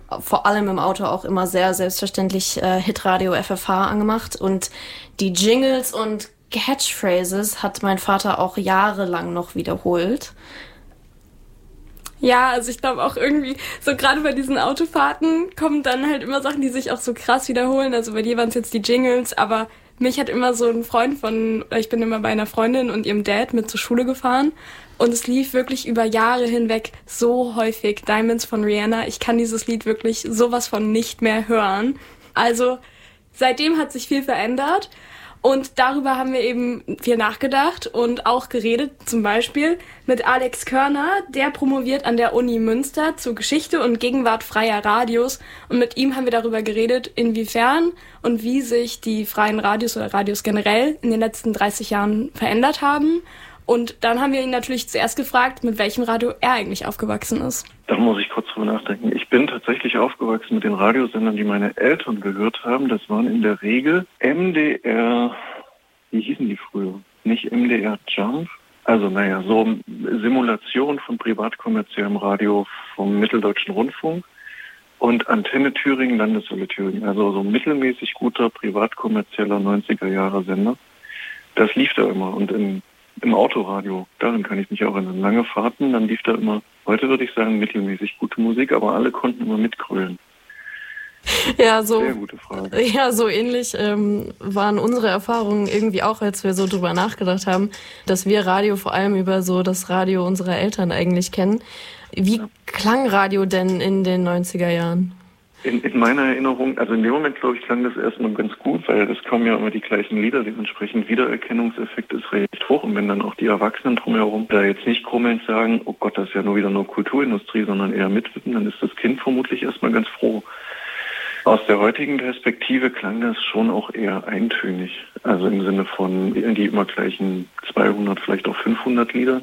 vor allem im Auto auch immer sehr selbstverständlich Hitradio FFH angemacht. Und die Jingles und Catchphrases hat mein Vater auch jahrelang noch wiederholt. Ja, also ich glaube auch irgendwie, so gerade bei diesen Autofahrten kommen dann halt immer Sachen, die sich auch so krass wiederholen. Also bei dir waren es jetzt die Jingles, aber mich hat immer so ein Freund ich bin immer bei einer Freundin und ihrem Dad mit zur Schule gefahren und es lief wirklich über Jahre hinweg so häufig Diamonds von Rihanna. Ich kann dieses Lied wirklich sowas von nicht mehr hören. Also seitdem hat sich viel verändert. Und darüber haben wir eben viel nachgedacht und auch geredet, zum Beispiel mit Alex Körner, der promoviert an der Uni Münster zur Geschichte und Gegenwart freier Radios. Und mit ihm haben wir darüber geredet, inwiefern und wie sich die freien Radios oder Radios generell in den letzten 30 Jahren verändert haben. Und dann haben wir ihn natürlich zuerst gefragt, mit welchem Radio er eigentlich aufgewachsen ist. Da muss ich kurz drüber nachdenken. Ich bin tatsächlich aufgewachsen mit den Radiosendern, die meine Eltern gehört haben. Das waren in der Regel MDR, wie hießen die früher? Nicht MDR Jump? Also so Simulation von privatkommerziellem Radio vom Mitteldeutschen Rundfunk und Antenne Thüringen, Landeswelle Thüringen. Also so mittelmäßig guter privatkommerzieller 90er-Jahre-Sender. Das lief da immer und im Autoradio, daran kann ich mich auch erinnern. Lange Fahrten, dann lief da immer, heute würde ich sagen, mittelmäßig gute Musik, aber alle konnten immer mitgrölen. Ja, so, sehr gute Frage. Ja, so ähnlich waren unsere Erfahrungen irgendwie auch, als wir so drüber nachgedacht haben, dass wir Radio vor allem über so das Radio unserer Eltern eigentlich kennen. Wie klang Radio denn in den 90er Jahren? In meiner Erinnerung, also in dem Moment, glaube ich, klang das erstmal ganz gut, weil es kommen ja immer die gleichen Lieder, dementsprechend Wiedererkennungseffekt ist recht hoch. Und wenn dann auch die Erwachsenen drumherum da jetzt nicht krummelnd sagen, oh Gott, das ist ja nur wieder nur Kulturindustrie, sondern eher mitwippen, dann ist das Kind vermutlich erstmal ganz froh. Aus der heutigen Perspektive klang das schon auch eher eintönig. Also im Sinne von die immer gleichen 200, vielleicht auch 500 Lieder.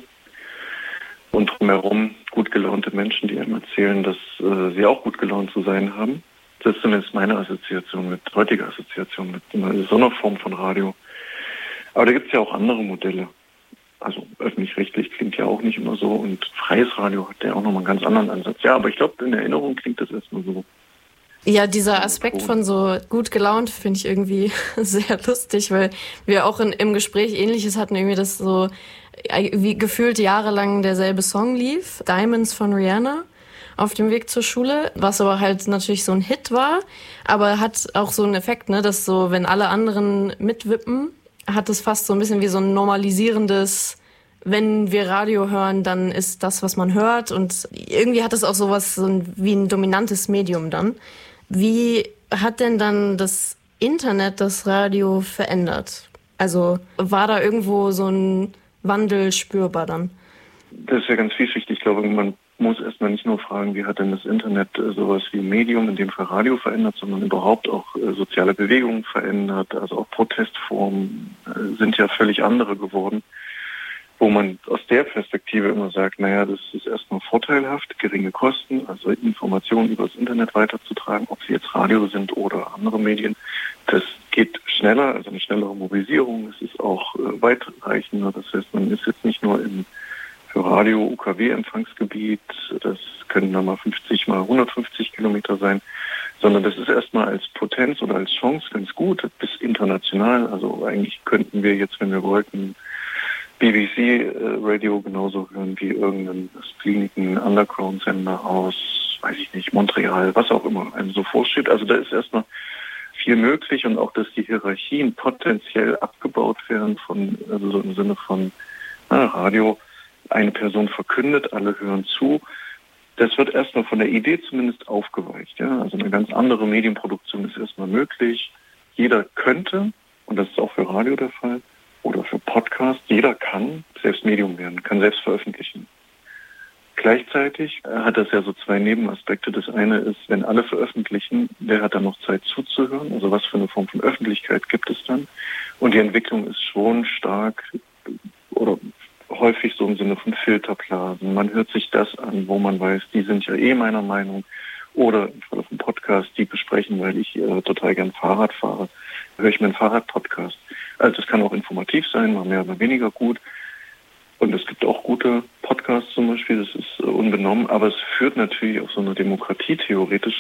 Und drumherum gut gelaunte Menschen, die einem erzählen, dass sie auch gut gelaunt zu sein haben. Das ist zumindest meine heutige Assoziation mit so einer Form von Radio. Aber da gibt es ja auch andere Modelle. Also öffentlich-rechtlich klingt ja auch nicht immer so und freies Radio hat ja auch nochmal einen ganz anderen Ansatz. Ja, aber ich glaube, in Erinnerung klingt das erstmal so. Ja, dieser Aspekt von so gut gelaunt finde ich irgendwie sehr lustig, weil wir auch im Gespräch Ähnliches hatten, irgendwie, dass so wie gefühlt jahrelang derselbe Song lief, Diamonds von Rihanna, auf dem Weg zur Schule, was aber halt natürlich so ein Hit war, aber hat auch so einen Effekt, ne, dass so, wenn alle anderen mitwippen, hat es fast so ein bisschen wie so ein normalisierendes, wenn wir Radio hören, dann ist das, was man hört, und irgendwie hat es auch sowas wie ein dominantes Medium dann. Wie hat denn dann das Internet das Radio verändert? Also war da irgendwo so ein Wandel spürbar dann? Das ist ja ganz vielschichtig. Ich glaube, man muss erstmal nicht nur fragen, wie hat denn das Internet sowas wie Medium, in dem Fall Radio, verändert, sondern überhaupt auch soziale Bewegungen verändert. Also auch Protestformen sind ja völlig andere geworden, wo man aus der Perspektive immer sagt, das ist erstmal vorteilhaft, geringe Kosten, also Informationen über das Internet weiterzutragen, ob sie jetzt Radio sind oder andere Medien. Das geht schneller, also eine schnellere Mobilisierung. Es ist auch weitreichender. Das heißt, man ist jetzt nicht nur für Radio UKW-Empfangsgebiet, das können dann mal 50 mal 150 Kilometer sein, sondern das ist erstmal als Potenz oder als Chance ganz gut, bis international. Also eigentlich könnten wir jetzt, wenn wir wollten, BBC-Radio genauso hören wie irgendeinen splinigen Underground-Sender aus, weiß ich nicht, Montreal, was auch immer einem so vorsteht. Also da ist erstmal viel möglich und auch, dass die Hierarchien potenziell abgebaut werden also so im Sinne von Radio, eine Person verkündet, alle hören zu. Das wird erstmal von der Idee zumindest aufgeweicht. Ja? Also eine ganz andere Medienproduktion ist erstmal möglich. Jeder könnte, und das ist auch für Radio der Fall, oder für Podcast, jeder kann selbst Medium werden, kann selbst veröffentlichen. Gleichzeitig hat das ja so zwei Nebenaspekte. Das eine ist, wenn alle veröffentlichen, wer hat dann noch Zeit zuzuhören? Also was für eine Form von Öffentlichkeit gibt es dann? Und die Entwicklung ist schon stark oder häufig so im Sinne von Filterblasen. Man hört sich das an, wo man weiß, die sind ja eh meiner Meinung. Oder im Falle von Podcast, die besprechen, weil ich total gern Fahrrad fahre, höre ich mir einen Fahrradpodcast. Also das kann auch informativ sein, mal mehr oder weniger gut. Und es gibt auch gute Podcasts zum Beispiel, das ist unbenommen, aber es führt natürlich auf so einer Demokratie theoretisch